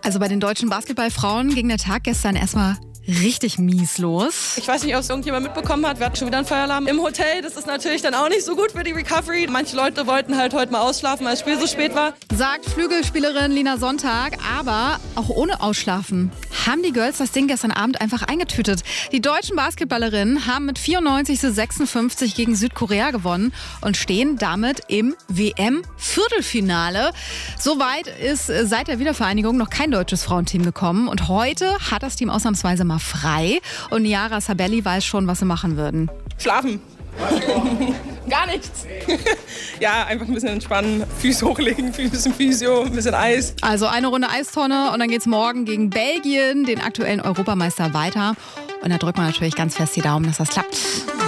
Also bei den deutschen Basketballfrauen ging der Tag gestern erstmal richtig mies los. Ich weiß nicht, ob es irgendjemand mitbekommen hat. Wir hatten schon wieder einen Feueralarm im Hotel. Das ist natürlich dann auch nicht so gut für die Recovery. Manche Leute wollten halt heute mal ausschlafen, weil das Spiel so spät war. Sagt Flügelspielerin Lina Sonntag. Aber auch ohne Ausschlafen haben die Girls das Ding gestern Abend einfach eingetütet. Die deutschen Basketballerinnen haben mit 94:56 gegen Südkorea gewonnen und stehen damit im WM-Viertelfinale. Soweit ist seit der Wiedervereinigung noch kein deutsches Frauenteam gekommen. Und heute hat das Team ausnahmsweise mal frei. Und Niara Sabelli weiß schon, was sie machen würden. Schlafen. Gar nichts. Ja, einfach ein bisschen entspannen, Füße hochlegen, ein bisschen Physio, ein bisschen Eis. Also eine Runde Eistonne und dann geht's morgen gegen Belgien, den aktuellen Europameister, weiter. Und da drückt man natürlich ganz fest die Daumen, dass das klappt.